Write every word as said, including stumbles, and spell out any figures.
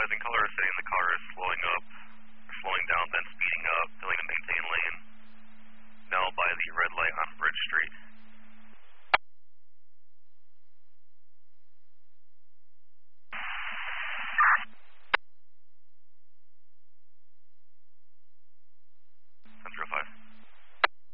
advising color is saying the car is slowing up, or slowing down, then speeding up, filling a maintain lane.